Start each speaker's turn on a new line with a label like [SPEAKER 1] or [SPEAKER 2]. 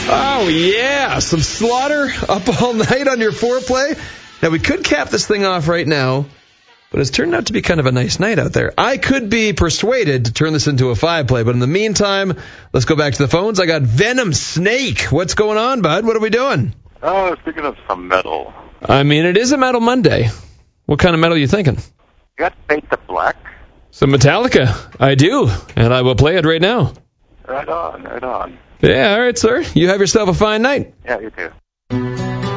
[SPEAKER 1] Oh, yeah. Some Slaughter up all night on your foreplay. Now, we could cap this thing off right now, but it's turned out to be kind of a nice night out there. I could be persuaded to turn this into a 5-play, but in the meantime, let's go back to the phones. I got Venom Snake. What's going on, bud? What are we doing?
[SPEAKER 2] Oh, I was thinking of some metal.
[SPEAKER 1] I mean, it is a Metal Monday. What kind of metal are you thinking?
[SPEAKER 2] You got Fade to Black?
[SPEAKER 1] Some Metallica. I do, and I will play it right now.
[SPEAKER 2] Right on, right on.
[SPEAKER 1] Yeah, all right, sir. You have yourself a fine night.
[SPEAKER 2] Yeah, you too.